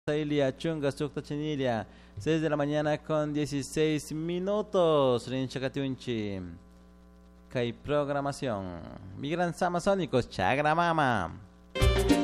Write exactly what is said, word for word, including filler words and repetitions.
Ilia Chunga Sukta Chinilia, seis de la mañana con dieciséis minutos. Rinchakatiunchi. Kai programación. Migran Samasónicos, Chagramama.